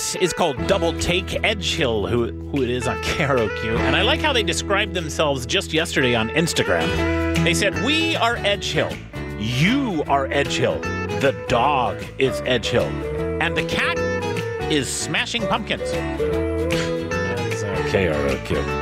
This is called Double Take. Edge Hill, who it is on KROQ. And I like how they described themselves just yesterday on Instagram. They said, we are Edge Hill. You are Edge Hill. The dog is Edge Hill. And the cat is Smashing Pumpkins. That's KROQ.